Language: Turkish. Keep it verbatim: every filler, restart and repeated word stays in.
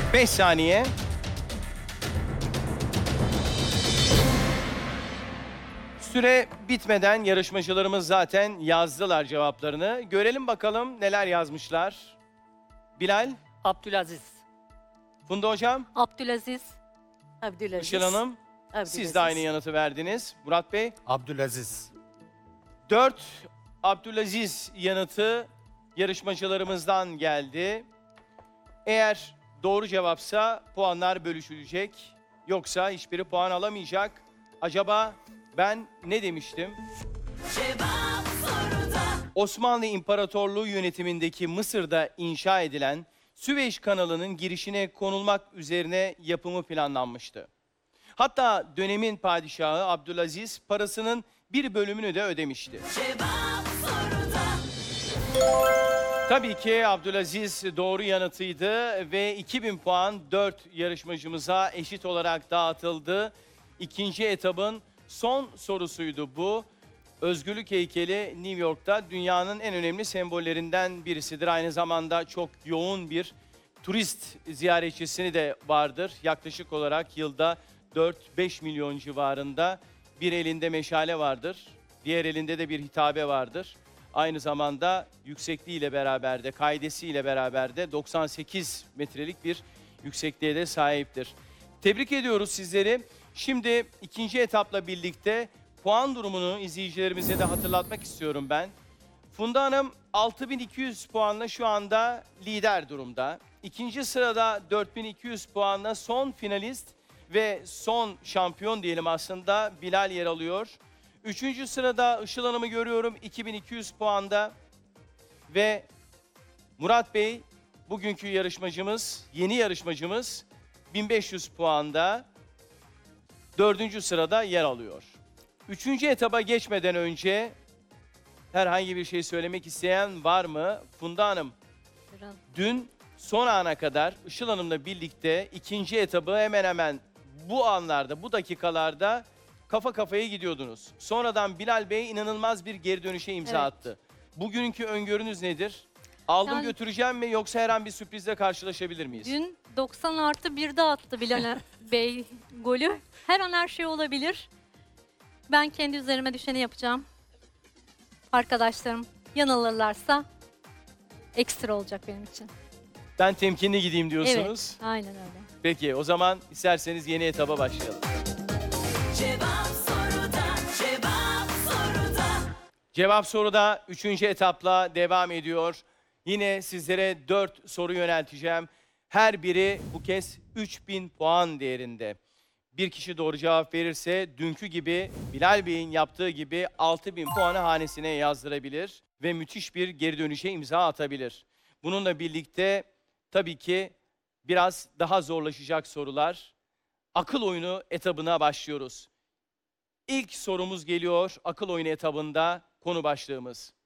beş saniye. Süre bitmeden yarışmacılarımız zaten yazdılar cevaplarını. Görelim bakalım neler yazmışlar. Bilal, Abdülaziz. Funda Hocam, Abdülaziz. Abdülaziz. Işıl Hanım, Abdülaziz. siz de aynı yanıtı verdiniz. Murat Bey, Abdülaziz. dört Abdülaziz yanıtı yarışmacılarımızdan geldi. Eğer doğru cevapsa puanlar bölüşülecek. Yoksa hiçbiri puan alamayacak. Acaba ben ne demiştim? Osmanlı İmparatorluğu yönetimindeki Mısır'da inşa edilen Süveyş kanalının girişine konulmak üzerine yapımı planlanmıştı. Hatta dönemin padişahı Abdülaziz parasının bir bölümünü de ödemişti. Tabii ki Abdülaziz doğru yanıtıydı ve iki bin puan dört yarışmacımıza eşit olarak dağıtıldı. İkinci etabın son sorusuydu bu. Özgürlük heykeli New York'ta dünyanın en önemli sembollerinden birisidir. Aynı zamanda çok yoğun bir turist ziyaretçisini de vardır. Yaklaşık olarak yılda dört beş milyon civarında. Bir elinde meşale vardır, diğer elinde de bir hitabe vardır. Aynı zamanda yüksekliğiyle beraber de, kaidesiyle beraber de doksan sekiz metrelik bir yüksekliğe de sahiptir. Tebrik ediyoruz sizleri. Şimdi ikinci etapla birlikte puan durumunu izleyicilerimize de hatırlatmak istiyorum ben. Funda Hanım altı bin iki yüz puanla şu anda lider durumda. İkinci sırada dört bin iki yüz puanla son finalist ve son şampiyon diyelim aslında Bilal yer alıyor. Üçüncü sırada Işıl Hanım'ı görüyorum iki bin iki yüz puanda ve Murat Bey bugünkü yarışmacımız, yeni yarışmacımız bin beş yüz puanda dördüncü sırada yer alıyor. Üçüncü etaba geçmeden önce herhangi bir şey söylemek isteyen var mı? Funda Hanım, dün son ana kadar Işıl Hanım'la birlikte ikinci etabı hemen hemen bu anlarda, bu dakikalarda kafa kafaya gidiyordunuz. Sonradan Bilal Bey inanılmaz bir geri dönüşe imza Evet. attı. Bugünkü öngörünüz nedir? Aldım Yani- götüreceğim mi yoksa her an bir sürprizle karşılaşabilir miyiz? Dün doksan artı birde attı Bilal Bey golü. Her an her şey olabilir. Ben kendi üzerime düşeni yapacağım. Arkadaşlarım yanılırlarsa ekstra olacak benim için. Ben temkinli gideyim diyorsunuz. Evet, aynen öyle. Peki o zaman isterseniz yeni etaba başlayalım. Cevap soruda, cevap soruda. Cevap soruda üçüncü etapla devam ediyor. Yine sizlere dört soru yönelteceğim. Her biri bu kez üç bin puan değerinde. Bir kişi doğru cevap verirse dünkü gibi Bilal Bey'in yaptığı gibi altı bin puanı hanesine yazdırabilir ve müthiş bir geri dönüşe imza atabilir. Bununla birlikte tabii ki biraz daha zorlaşacak sorular. Akıl oyunu etabına başlıyoruz. İlk sorumuz geliyor akıl oyunu etabında konu başlığımız.